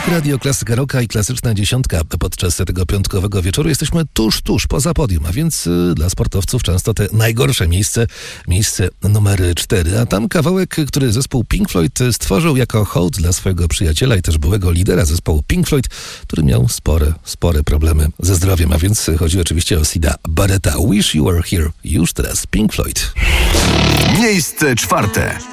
TOK Radio, Klasyka Rocka i Klasyczna Dziesiątka. Podczas tego piątkowego wieczoru jesteśmy tuż poza podium, a więc dla sportowców często te najgorsze miejsce numer 4. A tam kawałek, który zespół Pink Floyd stworzył jako hołd dla swojego przyjaciela i też byłego lidera zespołu Pink Floyd, który miał spore problemy ze zdrowiem, a więc chodzi oczywiście o Sida Barretta. Wish You Were Here. Już teraz Pink Floyd. Miejsce 4.